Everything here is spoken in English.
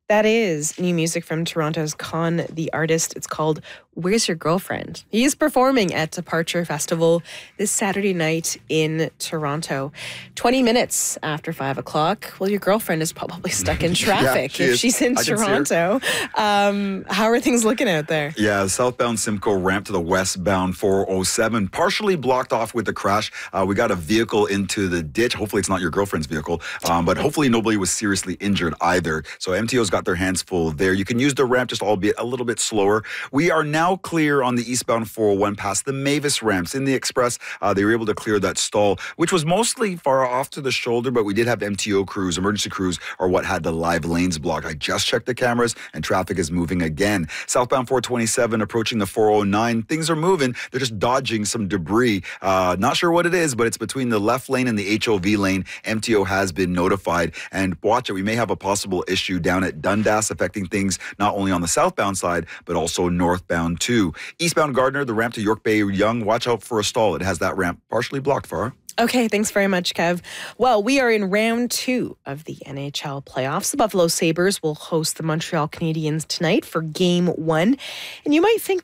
That is new music from Toronto's Con the Artist. It's called Where's Your Girlfriend? He is performing at Departure Festival this Saturday night in Toronto. 20 minutes after 5 o'clock. Well, your girlfriend is probably stuck in traffic if she's in Toronto. How are things looking out there? Yeah, the southbound Simcoe ramp to the westbound 407 partially blocked off with the crash. We got a vehicle into the ditch. Hopefully it's not your girlfriend's vehicle, but hopefully nobody was seriously injured either. So MTO's got their hands full there. You can use the ramp, just albeit a little bit slower. We are now clear on the eastbound 401 past the Mavis ramps. In the express, they were able to clear that stall, which was mostly far off to the shoulder, but we did have MTO crews, emergency crews, or what had the live lanes blocked. I just checked the cameras, and traffic is moving again. Southbound 427 approaching the 409. Things are moving. They're just dodging some debris. Not sure what it is, but it's between the left lane and the HOV lane. MTO has been notified. And watch it, we may have a possible issue down at Dundas affecting things not only on the southbound side, but also northbound too. Eastbound Gardner, the ramp to York Bay Yonge, watch out for a stall. It has that ramp partially blocked, Farah. Okay, thanks very much, Kev. Well, we are in round 2 of the NHL playoffs. The Buffalo Sabres will host the Montreal Canadiens tonight for Game 1. And you might think